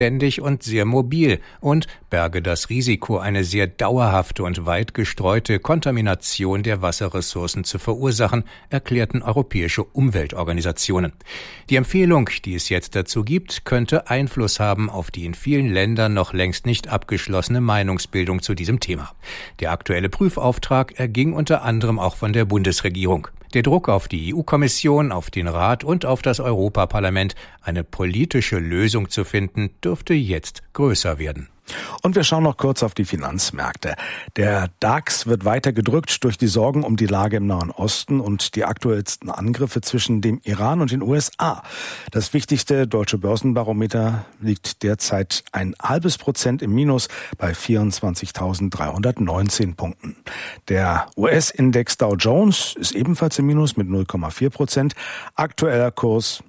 ständig und sehr mobil und berge das Risiko, eine sehr dauerhafte und weit gestreute Kontamination der Wasserressourcen zu verursachen, erklärten europäische Umweltorganisationen. Die Empfehlung, die es jetzt dazu gibt, könnte Einfluss haben auf die in vielen Ländern noch längst nicht abgeschlossene Meinungsbildung zu diesem Thema. Der aktuelle Prüfauftrag erging unter anderem auch von der Bundesregierung. Der Druck auf die EU-Kommission, auf den Rat und auf das Europaparlament, eine politische Lösung zu finden, dürfte jetzt größer werden. Und wir schauen noch kurz auf die Finanzmärkte. Der DAX wird weiter gedrückt durch die Sorgen um die Lage im Nahen Osten und die aktuellsten Angriffe zwischen dem Iran und den USA. Das wichtigste deutsche Börsenbarometer liegt derzeit 0,5% im Minus bei 24.319 Punkten. Der US-Index Dow Jones ist ebenfalls im Minus mit 0,4%. Aktueller Kurs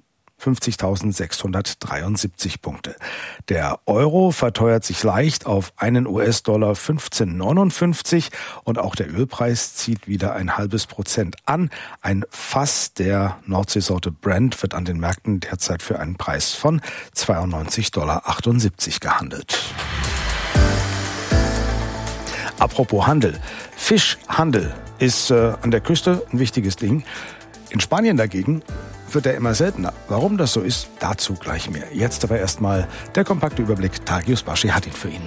50.673 Punkte. Der Euro verteuert sich leicht auf einen US-Dollar 15,59 und auch der Ölpreis zieht wieder 0,5% an. Ein Fass der Nordseesorte Brent wird an den Märkten derzeit für einen Preis von 92,78 gehandelt. Apropos Handel. Fischhandel ist an der Küste ein wichtiges Ding. In Spanien dagegen wird er immer seltener. Warum das so ist, dazu gleich mehr. Jetzt aber erstmal der kompakte Überblick. Tagius Baschi hat ihn für ihn.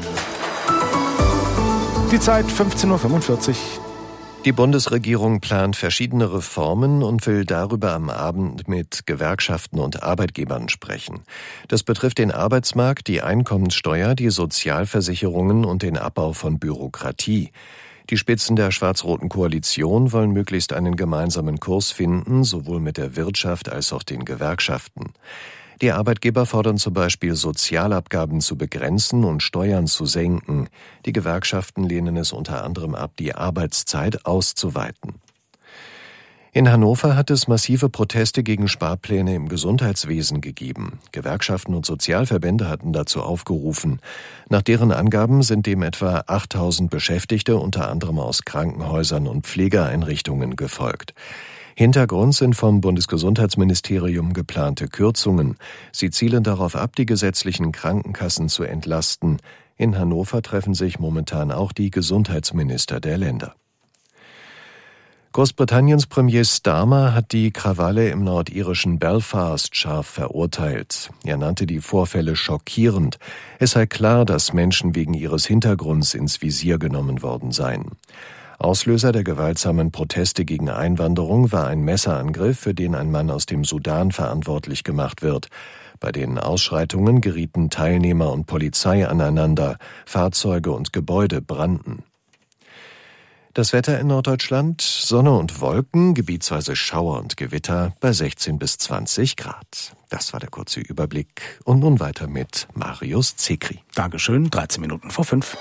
Die Zeit 15.45 Uhr. Die Bundesregierung plant verschiedene Reformen und will darüber am Abend mit Gewerkschaften und Arbeitgebern sprechen. Das betrifft den Arbeitsmarkt, die Einkommenssteuer, die Sozialversicherungen und den Abbau von Bürokratie. Die Spitzen der schwarz-roten Koalition wollen möglichst einen gemeinsamen Kurs finden, sowohl mit der Wirtschaft als auch den Gewerkschaften. Die Arbeitgeber fordern zum Beispiel, Sozialabgaben zu begrenzen und Steuern zu senken. Die Gewerkschaften lehnen es unter anderem ab, die Arbeitszeit auszuweiten. In Hannover hat es massive Proteste gegen Sparpläne im Gesundheitswesen gegeben. Gewerkschaften und Sozialverbände hatten dazu aufgerufen. Nach deren Angaben sind dem etwa 8.000 Beschäftigte, unter anderem aus Krankenhäusern und Pflegeeinrichtungen, gefolgt. Hintergrund sind vom Bundesgesundheitsministerium geplante Kürzungen. Sie zielen darauf ab, die gesetzlichen Krankenkassen zu entlasten. In Hannover treffen sich momentan auch die Gesundheitsminister der Länder. Großbritanniens Premier Starmer hat die Krawalle im nordirischen Belfast scharf verurteilt. Er nannte die Vorfälle schockierend. Es sei klar, dass Menschen wegen ihres Hintergrunds ins Visier genommen worden seien. Auslöser der gewaltsamen Proteste gegen Einwanderung war ein Messerangriff, für den ein Mann aus dem Sudan verantwortlich gemacht wird. Bei den Ausschreitungen gerieten Teilnehmer und Polizei aneinander. Fahrzeuge und Gebäude brannten. Das Wetter in Norddeutschland: Sonne und Wolken, gebietsweise Schauer und Gewitter bei 16 bis 20 Grad. Das war der kurze Überblick. Und nun weiter mit Marius Zekri. Dankeschön, 13 Minuten vor 5.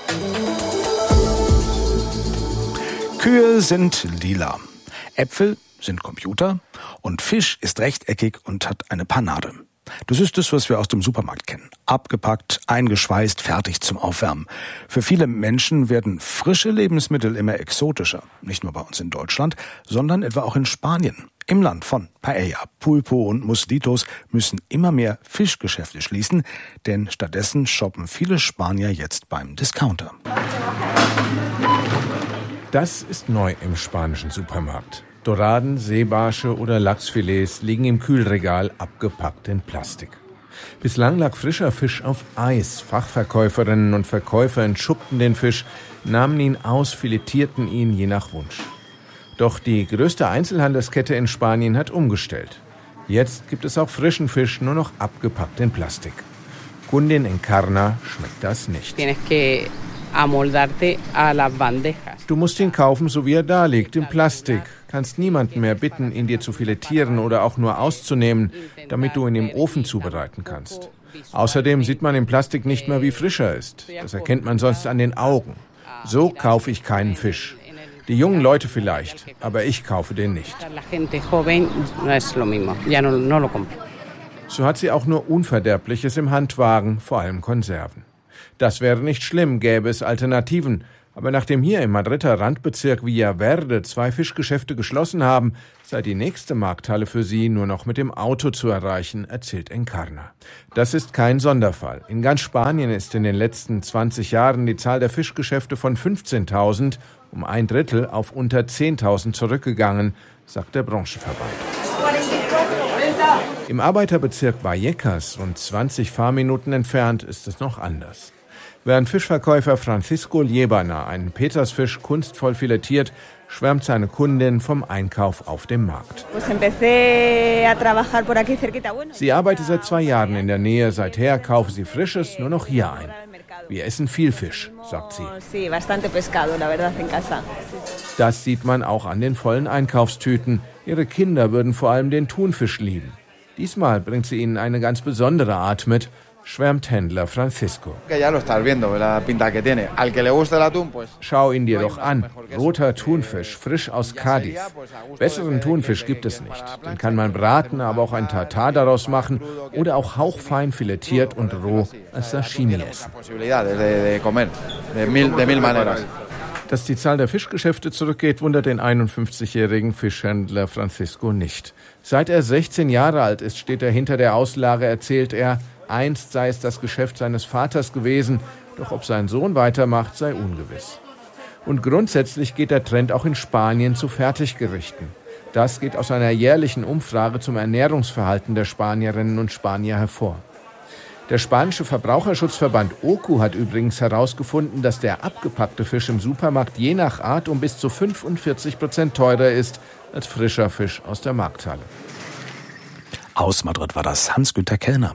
Kühe sind lila, Äpfel sind Computer und Fisch ist rechteckig und hat eine Panade. Das ist das, was wir aus dem Supermarkt kennen. Abgepackt, eingeschweißt, fertig zum Aufwärmen. Für viele Menschen werden frische Lebensmittel immer exotischer. Nicht nur bei uns in Deutschland, sondern etwa auch in Spanien. Im Land von Paella, Pulpo und Muslitos müssen immer mehr Fischgeschäfte schließen, denn stattdessen shoppen viele Spanier jetzt beim Discounter. Das ist neu im spanischen Supermarkt. Doraden, Seebarsche oder Lachsfilets liegen im Kühlregal abgepackt in Plastik. Bislang lag frischer Fisch auf Eis. Fachverkäuferinnen und Verkäufer entschuppten den Fisch, nahmen ihn aus, filetierten ihn je nach Wunsch. Doch die größte Einzelhandelskette in Spanien hat umgestellt. Jetzt gibt es auch frischen Fisch nur noch abgepackt in Plastik. Kundin Encarna schmeckt das nicht. Du musst ihn kaufen, so wie er da liegt, in Plastik. Kannst niemanden mehr bitten, ihn dir zu filetieren oder auch nur auszunehmen, damit du ihn im Ofen zubereiten kannst. Außerdem sieht man im Plastik nicht mehr, wie frisch er ist. Das erkennt man sonst an den Augen. So kaufe ich keinen Fisch. Die jungen Leute vielleicht, aber ich kaufe den nicht. So hat sie auch nur Unverderbliches im Handwagen, vor allem Konserven. Das wäre nicht schlimm, gäbe es Alternativen. Aber nachdem hier im Madrider Randbezirk Villaverde 2 Fischgeschäfte geschlossen haben, sei die nächste Markthalle für sie nur noch mit dem Auto zu erreichen, erzählt Encarna. Das ist kein Sonderfall. In ganz Spanien ist in den letzten 20 Jahren die Zahl der Fischgeschäfte von 15.000 um 1/3 auf unter 10.000 zurückgegangen, sagt der Branchenverband. Im Arbeiterbezirk Vallecas, rund 20 Fahrminuten entfernt, ist es noch anders. Während Fischverkäufer Francisco Liébana einen Petersfisch kunstvoll filetiert, schwärmt seine Kundin vom Einkauf auf dem Markt. Sie arbeitet seit 2 Jahren in der Nähe, seither kaufe sie Frisches nur noch hier ein. Wir essen viel Fisch, sagt sie. Das sieht man auch an den vollen Einkaufstüten. Ihre Kinder würden vor allem den Thunfisch lieben. Diesmal bringt sie ihnen eine ganz besondere Art mit, schwärmt Händler Francisco. Schau ihn dir doch an. Roter Thunfisch, frisch aus Cádiz. Besseren Thunfisch gibt es nicht. Den kann man braten, aber auch ein Tartar daraus machen oder auch hauchfein filetiert und roh als Sashimi essen. Dass die Zahl der Fischgeschäfte zurückgeht, wundert den 51-jährigen Fischhändler Francisco nicht. Seit er 16 Jahre alt ist, steht er hinter der Auslage, erzählt er. Einst sei es das Geschäft seines Vaters gewesen, doch ob sein Sohn weitermacht, sei ungewiss. Und grundsätzlich geht der Trend auch in Spanien zu Fertiggerichten. Das geht aus einer jährlichen Umfrage zum Ernährungsverhalten der Spanierinnen und Spanier hervor. Der spanische Verbraucherschutzverband OCU hat übrigens herausgefunden, dass der abgepackte Fisch im Supermarkt je nach Art um bis zu 45% teurer ist als frischer Fisch aus der Markthalle. Aus Madrid war das Hans-Günther Kellner.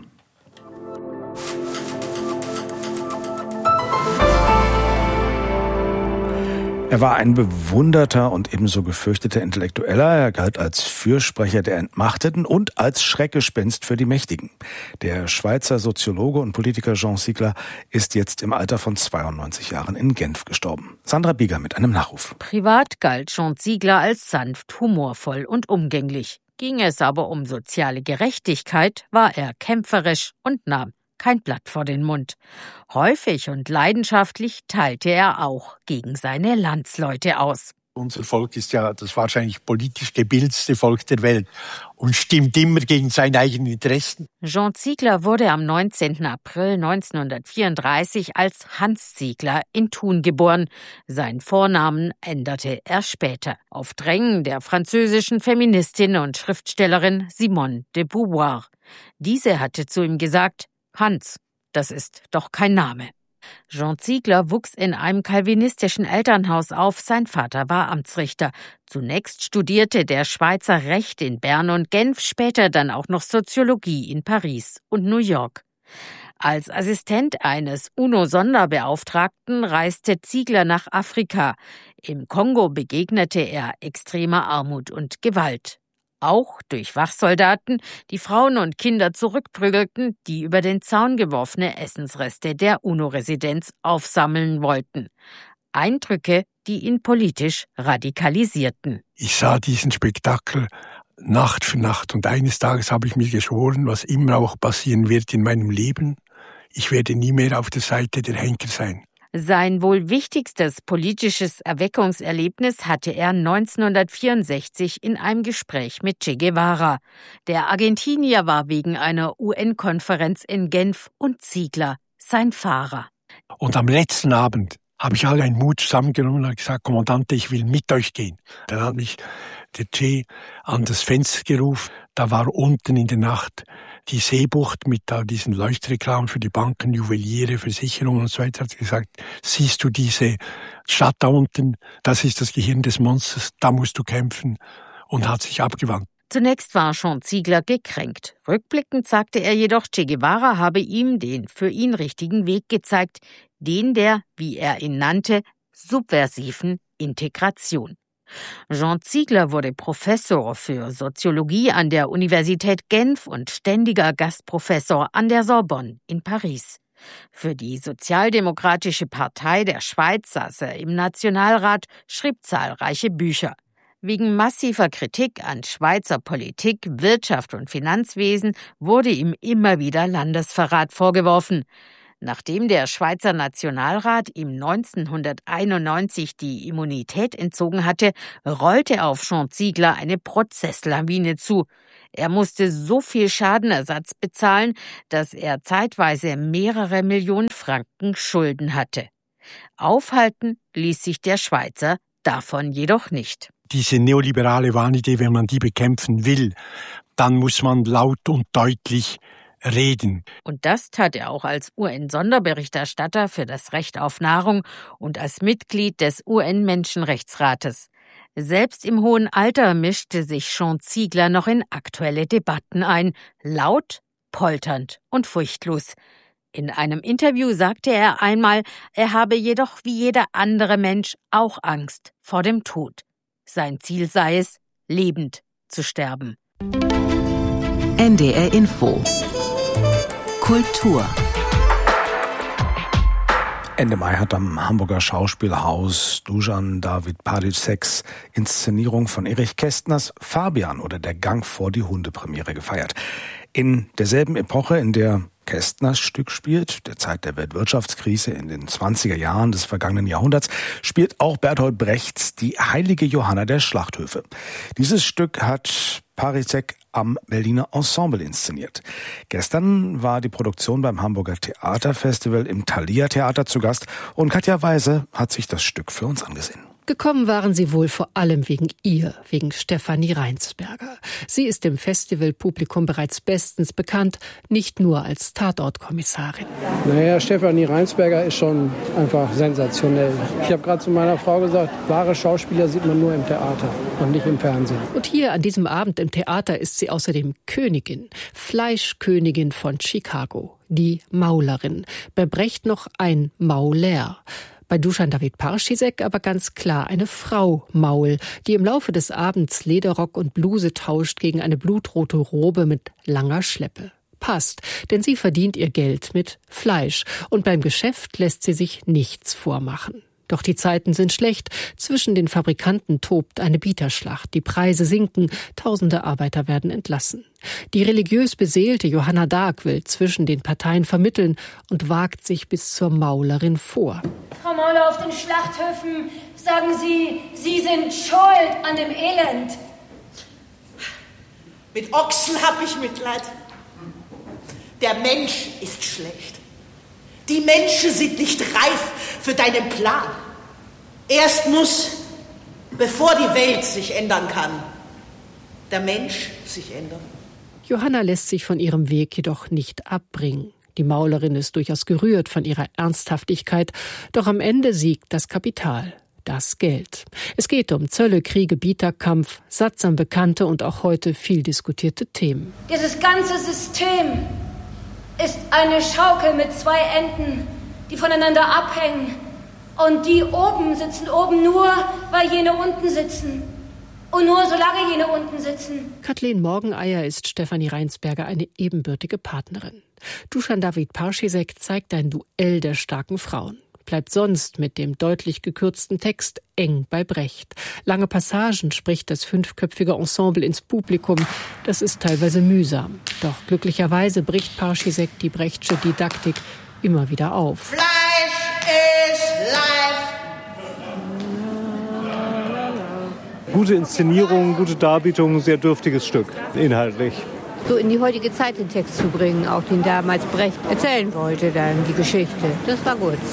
Er war ein bewunderter und ebenso gefürchteter Intellektueller. Er galt als Fürsprecher der Entmachteten und als Schreckgespenst für die Mächtigen. Der Schweizer Soziologe und Politiker Jean Ziegler ist jetzt im Alter von 92 Jahren in Genf gestorben. Sandra Bieger mit einem Nachruf. Privat galt Jean Ziegler als sanft, humorvoll und umgänglich. Ging es aber um soziale Gerechtigkeit, war er kämpferisch und nahm kein Blatt vor den Mund. Häufig und leidenschaftlich teilte er auch gegen seine Landsleute aus. Unser Volk ist ja das wahrscheinlich politisch gebildetste Volk der Welt und stimmt immer gegen seine eigenen Interessen. Jean Ziegler wurde am 19. April 1934 als Hans Ziegler in Thun geboren. Seinen Vornamen änderte er später. Auf Drängen der französischen Feministin und Schriftstellerin Simone de Beauvoir. Diese hatte zu ihm gesagt: Hans, das ist doch kein Name. Jean Ziegler wuchs in einem calvinistischen Elternhaus auf. Sein Vater war Amtsrichter. Zunächst studierte der Schweizer Recht in Bern und Genf, später dann auch noch Soziologie in Paris und New York. Als Assistent eines UNO-Sonderbeauftragten reiste Ziegler nach Afrika. Im Kongo begegnete er extremer Armut und Gewalt. Auch durch Wachsoldaten, die Frauen und Kinder zurückprügelten, die über den Zaun geworfene Essensreste der UNO-Residenz aufsammeln wollten. Eindrücke, die ihn politisch radikalisierten. Ich sah diesen Spektakel Nacht für Nacht und eines Tages habe ich mir geschworen, was immer auch passieren wird in meinem Leben, ich werde nie mehr auf der Seite der Henker sein. Sein wohl wichtigstes politisches Erweckungserlebnis hatte er 1964 in einem Gespräch mit Che Guevara. Der Argentinier war wegen einer UN-Konferenz in Genf und Ziegler sein Fahrer. Und am letzten Abend habe ich alle einen Mut zusammengenommen und gesagt: Kommandante, ich will mit euch gehen. Dann hat mich der Che an das Fenster gerufen. Da war unten in der Nacht die Seebucht mit da diesen Leuchtreklamen für die Banken, Juweliere, Versicherungen und so weiter. Hat gesagt: Siehst du diese Stadt da unten? Das ist das Gehirn des Monsters, da musst du kämpfen. Und hat sich abgewandt. Zunächst war Jean Ziegler gekränkt. Rückblickend sagte er jedoch, Che Guevara habe ihm den für ihn richtigen Weg gezeigt, den der, wie er ihn nannte, subversiven Integration. Jean Ziegler wurde Professor für Soziologie an der Universität Genf und ständiger Gastprofessor an der Sorbonne in Paris. Für die Sozialdemokratische Partei der Schweiz saß er im Nationalrat, schrieb zahlreiche Bücher. Wegen massiver Kritik an Schweizer Politik, Wirtschaft und Finanzwesen wurde ihm immer wieder Landesverrat vorgeworfen. Nachdem der Schweizer Nationalrat ihm 1991 die Immunität entzogen hatte, rollte auf Jean Ziegler eine Prozesslawine zu. Er musste so viel Schadenersatz bezahlen, dass er zeitweise mehrere Millionen Franken Schulden hatte. Aufhalten ließ sich der Schweizer davon jedoch nicht. Diese neoliberale Wahnidee, wenn man die bekämpfen will, dann muss man laut und deutlich reden. Und das tat er auch als UN-Sonderberichterstatter für das Recht auf Nahrung und als Mitglied des UN-Menschenrechtsrates. Selbst im hohen Alter mischte sich Jean Ziegler noch in aktuelle Debatten ein, laut, polternd und furchtlos. In einem Interview sagte er einmal, er habe jedoch wie jeder andere Mensch auch Angst vor dem Tod. Sein Ziel sei es, lebend zu sterben. NDR Info Kultur. Ende Mai hat am Hamburger Schauspielhaus Dusan David Parizeks Inszenierung von Erich Kästners Fabian oder Der Gang vor die Hunde Premiere gefeiert. In derselben Epoche, in der Kästners Stück spielt, der Zeit der Weltwirtschaftskrise in den 20er Jahren des vergangenen Jahrhunderts, spielt auch Bertolt Brechts Die heilige Johanna der Schlachthöfe. Dieses Stück hat Parizek am Berliner Ensemble inszeniert. Gestern war die Produktion beim Hamburger Theaterfestival im Thalia Theater zu Gast und Katja Weise hat sich das Stück für uns angesehen. Gekommen waren sie wohl vor allem wegen ihr, wegen Stefanie Reinsberger. Sie ist dem Festivalpublikum bereits bestens bekannt, nicht nur als Tatortkommissarin. Naja, Stefanie Reinsberger ist schon einfach sensationell. Ich habe gerade zu meiner Frau gesagt, wahre Schauspieler sieht man nur im Theater und nicht im Fernsehen. Und hier an diesem Abend im Theater ist sie außerdem Königin, Fleischkönigin von Chicago, die Maulerin. Bei Brecht noch ein Mauler. Bei Dusan David Parizek aber ganz klar eine Frau Maul, die im Laufe des Abends Lederrock und Bluse tauscht gegen eine blutrote Robe mit langer Schleppe. Passt, denn sie verdient ihr Geld mit Fleisch und beim Geschäft lässt sie sich nichts vormachen. Doch die Zeiten sind schlecht. Zwischen den Fabrikanten tobt eine Bieterschlacht. Die Preise sinken, tausende Arbeiter werden entlassen. Die religiös beseelte Johanna d'Arc will zwischen den Parteien vermitteln und wagt sich bis zur Maulerin vor. Frau Mauler, auf den Schlachthöfen sagen Sie, Sie sind schuld an dem Elend. Mit Ochsen hab ich Mitleid. Der Mensch ist schlecht. Die Menschen sind nicht reif für deinen Plan. Erst muss, bevor die Welt sich ändern kann, der Mensch sich ändern. Johanna lässt sich von ihrem Weg jedoch nicht abbringen. Die Maulerin ist durchaus gerührt von ihrer Ernsthaftigkeit, doch am Ende siegt das Kapital, das Geld. Es geht um Zölle, Kriege, Bieterkampf, sattsam bekannte und auch heute viel diskutierte Themen. Dieses ganze System ist eine Schaukel mit zwei Enden, die voneinander abhängen. Und die oben sitzen oben nur, weil jene unten sitzen. Und nur solange jene unten sitzen. Kathleen Morgeneier ist Stefanie Reinsberger eine ebenbürtige Partnerin. Dusan David Parizek zeigt ein Duell der starken Frauen. Bleibt sonst mit dem deutlich gekürzten Text eng bei Brecht. Lange Passagen spricht das 5-köpfige Ensemble ins Publikum. Das ist teilweise mühsam. Doch glücklicherweise bricht Parizek die Brechtsche Didaktik immer wieder auf. Fleisch ist life. Gute Inszenierung, gute Darbietung, sehr dürftiges Stück, inhaltlich. So in die heutige Zeit den Text zu bringen, auch den damals Brecht erzählen wollte, dann die Geschichte. Das war gut.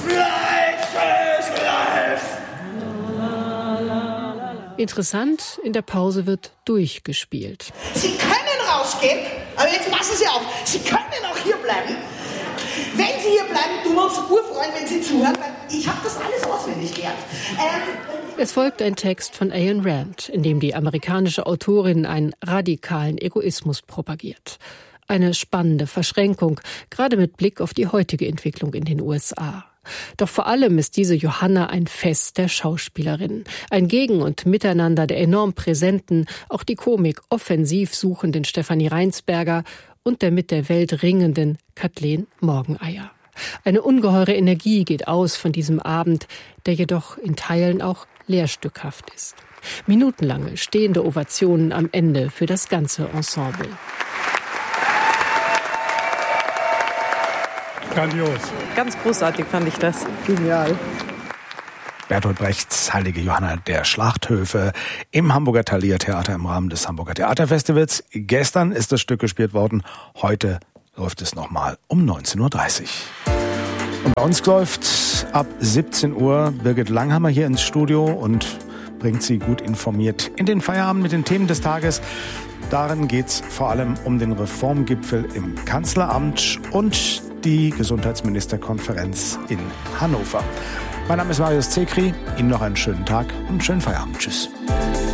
Interessant, in der Pause wird durchgespielt. Sie können rausgehen, aber jetzt passen Sie auf, Sie können auch hier bleiben. Wenn Sie hier bleiben, tun wir uns urfreuen, wenn Sie zuhören, weil ich habe das alles auswendig gelernt. Es folgt ein Text von Ayn Rand, in dem die amerikanische Autorin einen radikalen Egoismus propagiert. Eine spannende Verschränkung, gerade mit Blick auf die heutige Entwicklung in den USA. Doch vor allem ist diese Johanna ein Fest der Schauspielerin. Ein Gegen- und Miteinander der enorm präsenten, auch die Komik offensiv suchenden Stefanie Reinsberger und der mit der Welt ringenden Kathleen Morgeneier. Eine ungeheure Energie geht aus von diesem Abend, der jedoch in Teilen auch lehrstückhaft ist. Minutenlange stehende Ovationen am Ende für das ganze Ensemble. Grandios. Ganz großartig fand ich das. Genial. Bertolt Brechts Heilige Johanna der Schlachthöfe im Hamburger Thalia Theater im Rahmen des Hamburger Theaterfestivals. Gestern ist das Stück gespielt worden, heute läuft es nochmal um 19.30 Uhr. Und bei uns läuft ab 17 Uhr Birgit Langhammer hier ins Studio und bringt Sie gut informiert in den Feierabend mit den Themen des Tages. Darin geht es vor allem um den Reformgipfel im Kanzleramt und die Gesundheitsministerkonferenz in Hannover. Mein Name ist Marius Zekri. Ihnen noch einen schönen Tag und einen schönen Feierabend. Tschüss.